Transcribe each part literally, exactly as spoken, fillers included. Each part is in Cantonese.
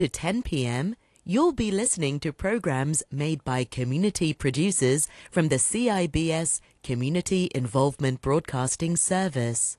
to ten p.m., you'll be listening to programs made by community producers from the C I B S Community Involvement Broadcasting Service.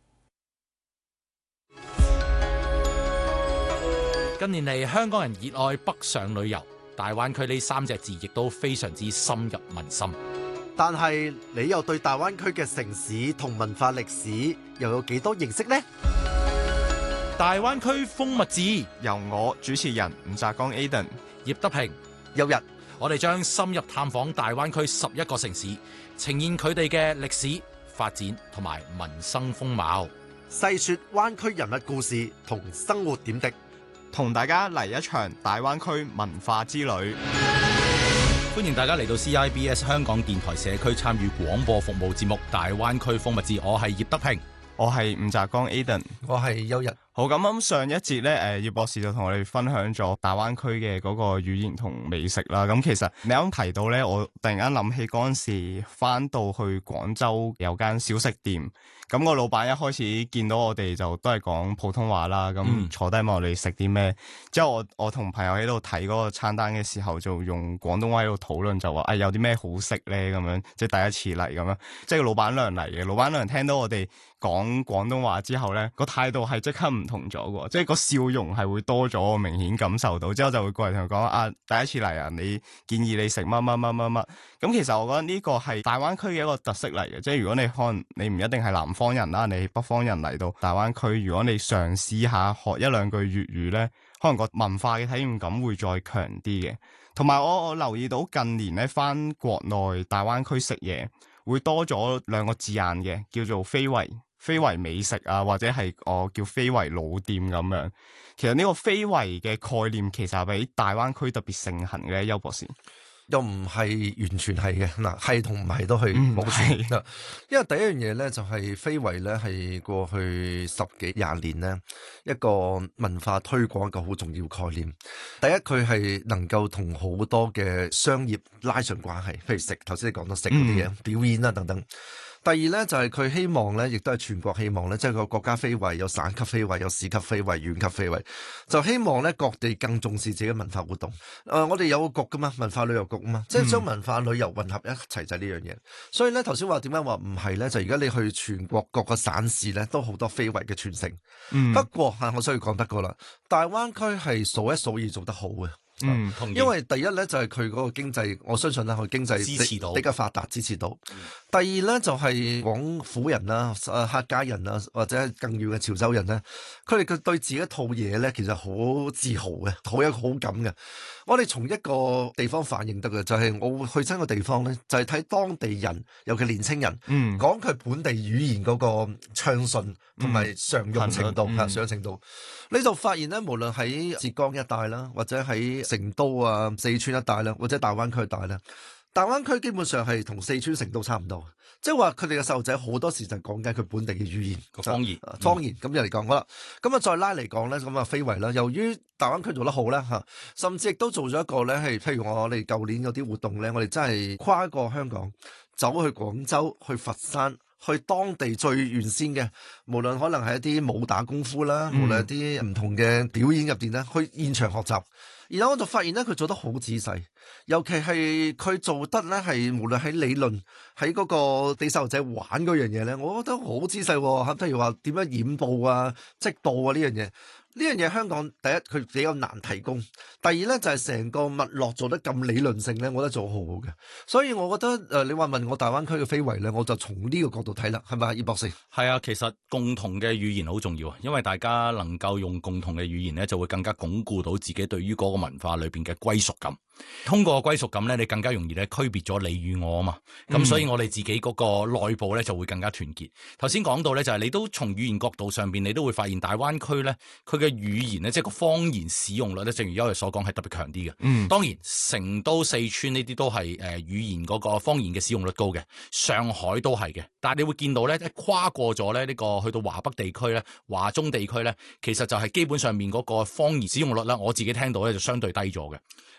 近年嚟，香港人熱愛北上旅遊，大灣區呢三隻字亦都非常之深入民心。 但係你又對大灣區嘅城市同文化歷史又有幾多認識呢？ 大灣區風物誌由我主持人吳澤剛 Aden、 葉德平、 有日， 我哋將深入探訪大灣區十一個城市，呈現佢哋嘅歷史發展同埋民生風貌， 細說灣區人物故事同生活點滴， 同大家嚟一場大灣區文化之旅。 歡迎大家嚟到 C I B S 香港電台社區參與廣播服務節目《大灣區風物誌》，我係葉德平， 我係吳澤剛 Aden， 我係優日。 好，咁咁上一節咧，誒葉博士就同我哋分享咗大灣區嘅嗰個語言同美食啦。咁其實你啱啱提到咧，我突然間諗起嗰陣時翻到去廣州有間小食店，咁個老闆一開始見到我哋就都係講普通話啦，咁坐低問我哋食啲咩，之後我我同朋友喺度睇嗰個餐單嘅時候就用廣東話喺度討論，就話誒、哎、有啲咩好食咧咁樣，即係第一次嚟咁樣，即係個老闆娘嚟嘅，老闆娘聽到我哋講廣東話之後咧，個態度係即刻唔同咗嘅，即係個笑容係會多咗，我明顯感受到。之後就會過嚟同佢講啊，第一次嚟啊，你建議你食乜乜乜乜乜。咁其實我覺得呢個係大灣區嘅一個特色嚟嘅，即係如果你可能你唔一定係南方人啦，你北方人嚟到大灣區，如果你嘗試下學一兩句粵語咧，可能個文化嘅體驗感會再強啲嘅。同埋我我留意到近年咧返國內大灣區食嘢會多咗兩個字眼嘅，叫做非遺。非遺美食啊，或者係我叫非遺老店咁樣。其實呢個非遺嘅概念其實係喺大灣區特別盛行嘅，邱博士。 又唔係完全係嘅，嗱係同唔係都係冇錯。 嗯、 因為第一樣嘢咧就係非遺咧係過去十幾廿年咧一個文化推廣一個好重要概念。第一，佢係能夠同好多嘅商業拉上關係，譬如食，頭先你講到食嗰啲嘢，嗯、表演啊等等。第二咧就係佢希望咧，亦都係全國希望咧，即係個國家非遺有省級非遺、有市級非遺、縣級非遺，就希望咧各地更重視自己嘅文化活動。誒、呃，我哋有個局噶嘛，文化旅遊局啊嘛，即係將文化旅遊混合一齊就係呢樣嘢。所以咧頭先話點解話唔係咧？就而家你去全國各個省市咧，都好多非遺嘅傳承。嗯、不過嚇，我需要講得過啦，大灣區係數一數二做得好嘅。 嗯，同意。 因為第一咧就係佢嗰個經濟，我相信咧佢經濟支持到比較發達，支持到。 嗯、 第二咧就係廣府人啦、誒客家人啊，或者更遠嘅潮州人咧，佢哋佢對自己一套嘢咧，其實好自豪嘅，好有好感嘅。我哋從一個地方反映得嘅，就係、是、我會去親個地方咧，就係、是、睇當地人，尤其年青人，嗯、講佢本地語言嗰個暢順同埋常用程度、常用、嗯、程度，你就發現咧，無論喺浙江一帶啦，或者喺成都啊、四川一帶啦，或者大灣區一帶啦，大灣區基本上係同四川成都差唔多，即係話佢哋嘅細路仔好多時就係講緊佢本地嘅語言個方言， 方言咁樣嚟講好啦。咁啊再拉嚟講咧，咁啊非遺啦，由於大灣區做得好咧嚇，甚至亦都做咗一個咧係，譬如我哋舊年有啲活動咧，我哋真係跨過香港，走去廣州、去佛山。去當地最原先嘅，無論可能係一啲武打功夫啦，嗯、無論一啲唔同嘅表演入邊咧，去現場學習。然後我就發現咧，佢做得好仔細，尤其係佢做得咧係無論喺理論，喺嗰個俾細路仔玩嗰樣嘢咧，我覺得好仔細喎。譬如話點樣演步啊、即步啊呢樣嘢。呢樣嘢香港第一佢比較難提供，第二咧就係、是、成個脈絡做得咁理論性咧，我覺得做好好嘅。所以我覺得誒、呃，你話問我大灣區嘅非遺咧，我就從呢個角度睇啦，係咪葉博士？ 係啊，其實共同嘅語言好重要啊，因為大家能夠用共同嘅語言咧，就會更加鞏固到自己對於嗰個文化裏邊嘅歸屬感。通過歸屬感咧，你更加容易咧區別咗你與我啊嘛。咁、嗯、所以我哋自己嗰個內部咧就會更加團結。頭先講到咧，就係、是、你都從語言角度上邊，你都會發現大灣區咧，佢嘅語言咧，即係個方言使用率咧，正如優日所講係特別強啲嘅。嗯，當然成都、四川呢啲都係誒語言嗰個方言嘅使用率高嘅，上海都係嘅。但係你會見到咧，一跨過咗咧呢個去到華北地區咧、華中地區咧，其實就係基本上面嗰個方言使用率咧，我自己聽到咧就相對低咗嘅。所以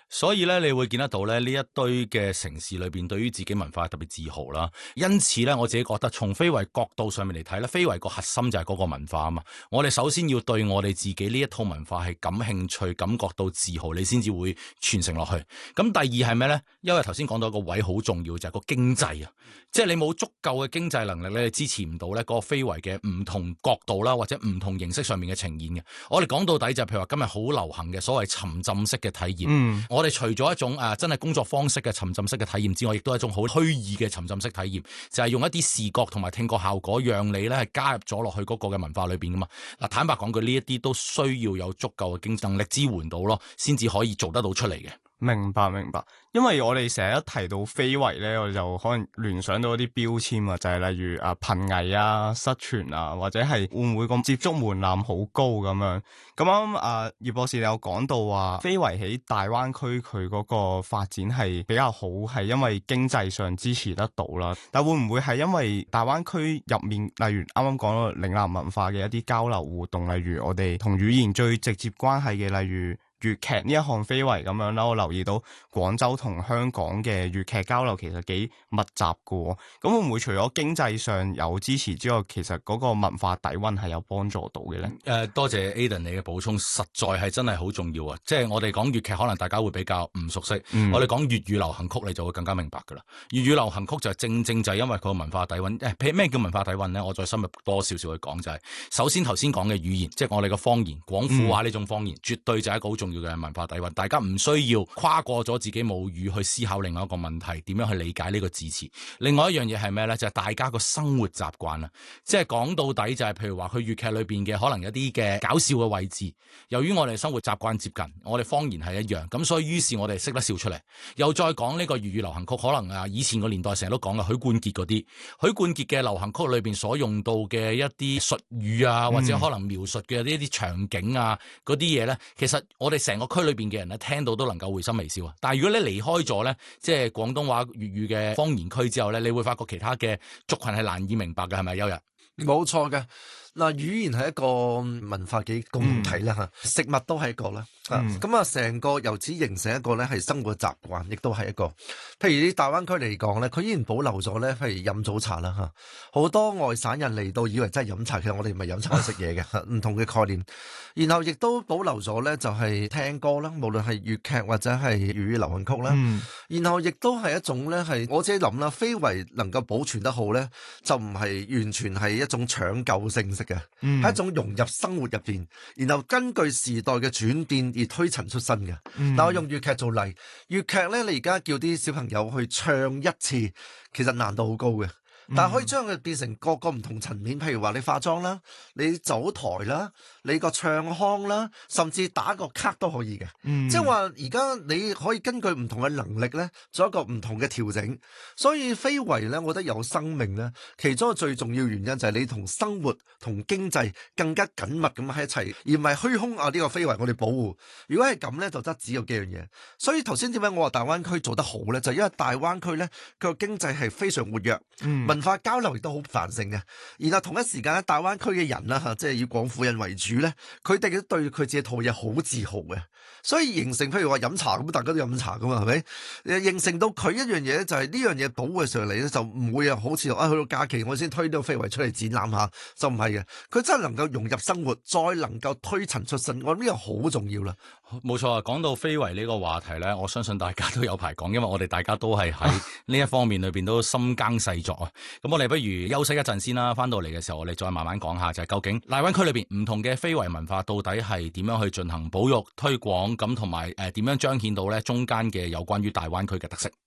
以咧，你會見得到咧呢一堆嘅城市裏邊，對於自己文化特別自豪啦。因此咧，我自己覺得從非遺角度上面嚟睇咧，非遺個核心就係嗰個文化啊嘛。我哋首先要對我哋自己呢一套文化係感興趣、感覺到自豪，你先至會傳承落去。咁第二係咩咧？因為頭先講到一個位好重要，就係個經濟啊，即係你冇足夠嘅經濟能力咧，你支持唔到咧嗰個非遺嘅唔同角度啦，或者唔同形式上面嘅呈現嘅。我哋講到底就係譬如話今日好流行嘅所謂沉浸式嘅體驗。嗯，我哋除咗一種誒、啊、真係工作方式嘅沉浸式嘅體驗之外，亦都係一種好虛擬嘅沉浸式體驗，就係、是、用一啲視覺同埋聽覺效果，讓你咧係加入咗落去嗰個嘅文化裏邊噶嘛。嗱，坦白講句，呢一啲都需要有足夠嘅經濟能力支援到咯，先至可以做得到出嚟嘅。 明白明白，因為我哋成日一提到非遺咧，我哋就可能聯想到一啲標籤啊，就係、是、例如啊瀕危啊、失傳啊，或者係會唔會咁接觸門檻好高咁樣。咁啱啊葉博士你有講到話非遺喺大灣區佢嗰個發展係比較好，係因為經濟上支持得到啦。但會唔會係因為大灣區入面，例如啱啱講到嶺南文化嘅一啲交流互動，例如我哋同語言最直接關係嘅，例如粵劇呢一項非遺咁樣啦，我留意到廣州同香港嘅粵劇交流其實幾密集嘅喎。咁會唔會除咗經濟上有支持之外，其實嗰個文化底蘊係有幫助到嘅咧？誒、 呃，多謝 Aden 你嘅補充，實在係真係好重要啊！即係我哋講粵劇，可能大家會比較唔熟悉。嗯、我哋講粵語流行曲，你就會更加明白㗎啦。粵語流行曲就係正正就係因為佢個文化底蘊。誒，譬如咩叫文化底蘊咧？我再深入多少少去講就係、是，首先頭先講嘅語言，即係我哋嘅方言，廣府話呢種方言，嗯、絕對就係一個好重要嘅文化底蘊。大家唔需要跨過咗自己母語去思考另外一個問題，點樣去理解呢個字詞。另外一樣嘢係咩咧？就係、是、大家個生活習慣啊！即係講到底就係譬如話，佢粵劇裏邊嘅可能有啲嘅搞笑嘅位置，由於我哋生活習慣接近，我哋方言係一樣，咁所以於是我哋識得笑出嚟。又再講呢個粵語流行曲，可能啊以前個年代成日都講嘅許冠傑嗰啲，許冠傑嘅流行曲裏邊所用到嘅一啲術語啊，或者可能描述嘅呢啲場景啊嗰啲嘢咧，其實我哋成個區裏邊嘅人咧聽到都能夠會心微笑啊！但係如果你離開咗咧，即係廣東話粵語嘅方言區之後咧，你會發覺其他嘅族群係難以明白嘅，係咪？邱日？ 冇錯嘅。嗱，語言係一個文化嘅共同體啦嚇，嗯、食物都係一個啦，咁啊成個由此形成一個咧係生活習慣，亦都係一個。譬如啲大灣區嚟講咧，佢依然保留咗咧，譬如飲早茶啦嚇，好多外省人嚟到以為真係飲茶，其實我哋唔係飲茶食嘢嘅，唔同嘅概念。然後亦都保留咗咧，就係聽歌啦，無論係粵劇或者係粵語流行曲啦。嗯、然後亦都係一種咧係我自己諗啦，非遺能夠保存得好咧，就唔係完全係一種搶救性嘅，係、嗯、一種融入生活入邊，然後根據時代嘅轉變而推陳出新嘅。嗯、但我用粵劇做例，粵劇咧，你而家叫啲小朋友去唱一次，其實難度好高嘅。但係可以將佢變成各個唔同層面，譬如話你化妝啦，你走台啦，你個唱腔啦，甚至打個卡都可以嘅。嗯、即係話而家你可以根據唔同嘅能力咧，做一個唔同嘅調整。所以非遺咧，我覺得有生命咧，其中一個最重要原因就係你同生活同經濟更加緊密咁喺一齊，而唔係虛空啊！呢、呢個非遺我哋保護。如果係咁咧，就得只有幾樣嘢。所以頭先點解我話大灣區做得好咧？就係、因為大灣區咧，佢個經濟係非常活躍。嗯文化交流亦都好繁盛嘅，然後同一時間咧，大灣區嘅人啦嚇，即係以廣府人為主咧，佢哋都對佢自己套嘢好自豪嘅，所以形成譬如話飲茶咁，大家都飲茶噶嘛，係咪？形成到佢一樣嘢就係呢樣嘢保護上嚟咧，就唔會啊好似啊去到假期我先推呢個非遺出嚟展覽下，就唔係嘅，佢真係能夠融入生活，再能夠推陳出新，我諗呢個好重要啦。 冇錯啊，講到非遺呢個話題咧，我相信大家都有排講，因為我哋大家都係喺呢一方面裏邊都深耕細作啊。咁我哋不如休息一陣先啦，翻到嚟嘅時候我哋再慢慢講下，就係究竟大灣區裏邊唔同嘅非遺文化到底係點樣去進行保育推廣，咁同埋誒點樣彰顯到咧中間嘅有關於大灣區嘅特色。